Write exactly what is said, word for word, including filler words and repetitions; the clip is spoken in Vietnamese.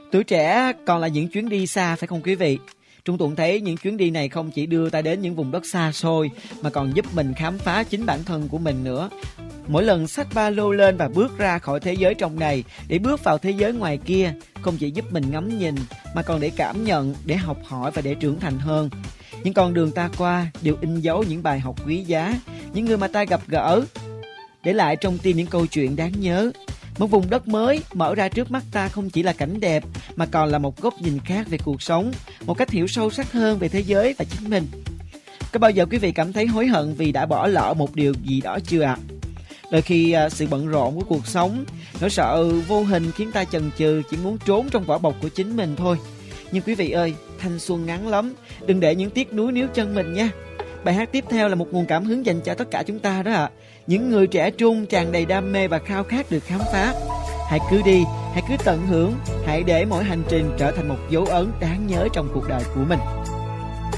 Tuổi trẻ còn là những chuyến đi xa phải không quý vị? Trung Tùng thấy những chuyến đi này không chỉ đưa ta đến những vùng đất xa xôi mà còn giúp mình khám phá chính bản thân của mình nữa. Mỗi lần xách ba lô lên và bước ra khỏi thế giới trong này để bước vào thế giới ngoài kia, không chỉ giúp mình ngắm nhìn mà còn để cảm nhận, để học hỏi và để trưởng thành hơn. Những con đường ta qua đều in dấu những bài học quý giá, những người mà ta gặp gỡ, để lại trong tim những câu chuyện đáng nhớ. Một vùng đất mới mở ra trước mắt ta không chỉ là cảnh đẹp mà còn là một góc nhìn khác về cuộc sống, một cách hiểu sâu sắc hơn về thế giới và chính mình. Có bao giờ quý vị cảm thấy hối hận vì đã bỏ lỡ một điều gì đó chưa ạ? À? Đôi khi sự bận rộn của cuộc sống, nỗi sợ vô hình khiến ta chần chừ, chỉ muốn trốn trong vỏ bọc của chính mình thôi. Nhưng quý vị ơi, thanh xuân ngắn lắm, đừng để những tiếc nuối níu chân mình nha. Bài hát tiếp theo là một nguồn cảm hứng dành cho tất cả chúng ta đó ạ. À. Những người trẻ trung tràn đầy đam mê và khao khát được khám phá. Hãy cứ đi, hãy cứ tận hưởng, hãy để mỗi hành trình trở thành một dấu ấn đáng nhớ trong cuộc đời của mình.